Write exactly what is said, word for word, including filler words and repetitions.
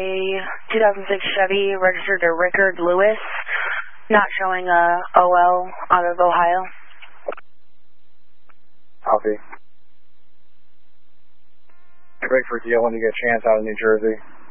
two thousand six Chevy registered to Rickard Lewis, not showing a O L out of Ohio. Copy. Break for deal when you get a chance out of New Jersey.